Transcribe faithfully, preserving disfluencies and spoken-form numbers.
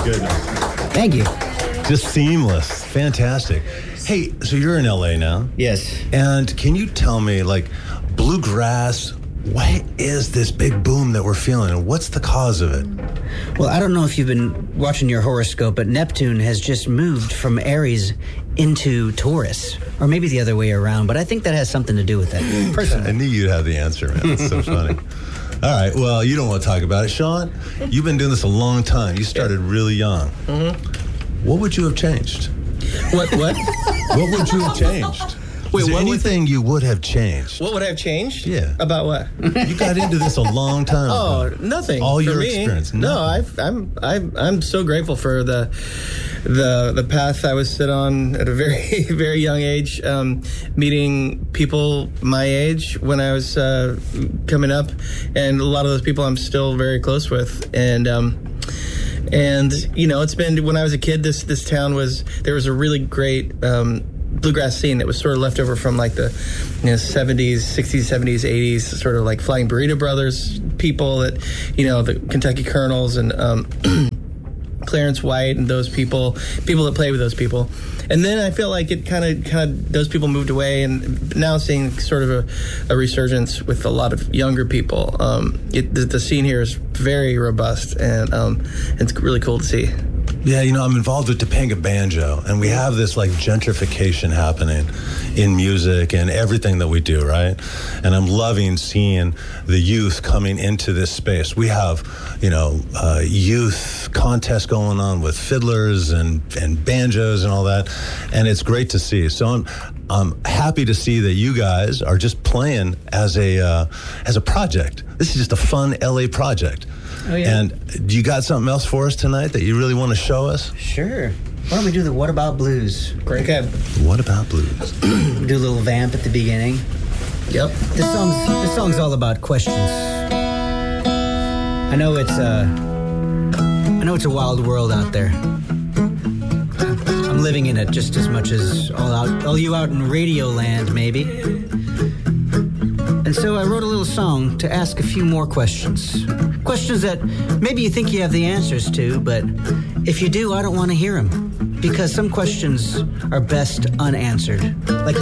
goodness. Thank you. Just seamless. Fantastic. Hey, so you're in L A now? Yes. And can you tell me, like, bluegrass, what is this big boom that we're feeling, and what's the cause of it? Well, I don't know if you've been watching your horoscope, but Neptune has just moved from Aries into Taurus, or maybe the other way around, but I think that has something to do with that, personally. I knew you'd have the answer, man. That's so funny. All right, well, you don't want to talk about it. Sean, you've been doing this a long time. You started really young. Mm-hmm. What would you have changed? What, what? What would you have changed? Wait, Is there what anything you would have changed? What would I have changed? Yeah. About what? You got into this a long time Oh, ago. nothing. All for your me. experience. No, Nothing. I've, I'm I'm I'm so grateful for the the the path I was set on at a very very young age, um, meeting people my age when I was uh, coming up, and a lot of those people I'm still very close with, and. Um, And, you know, it's been, when I was a kid, this this town was, there was a really great um, bluegrass scene that was sort of left over from like the, you know, seventies, sixties, seventies, eighties, sort of like Flying Burrito Brothers people that, you know, the Kentucky Colonels and um, Clarence White and those people, people that played with those people. And then I feel like it kind of, kind of, those people moved away, and now seeing sort of a, a resurgence with a lot of younger people. Um, it, the, the scene here is very robust, and um, it's really cool to see. Yeah, you know, I'm involved with Topanga Banjo, and we have this like gentrification happening in music and everything that we do, right? And I'm loving seeing the youth coming into this space. We have, you know, uh, youth contests going on with fiddlers and, and banjos and all that, and it's great to see. So I'm I'm happy to see that you guys are just playing as a uh, as a project. This is just a fun L A project. Oh, yeah. And do you got something else for us tonight that you really want to show us? Sure. Why don't we do the What About Blues? Great. Okay. What about blues? Do a little vamp at the beginning. Yep. This song's this song's all about questions. I know it's uh I know it's a wild world out there. I'm living in it just as much as all out all you out in radio land, maybe. And so I wrote a little song to ask a few more questions. Questions that maybe you think you have the answers to, but if you do, I don't want to hear them. Because some questions are best unanswered. Like